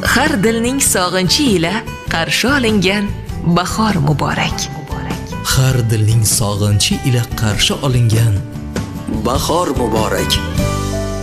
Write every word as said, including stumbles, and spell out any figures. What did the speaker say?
har dilning sog'inchi ila qarshi olingan bahor muborak. Har dilning sog'inchi ila qarshi olingan bahor muborak.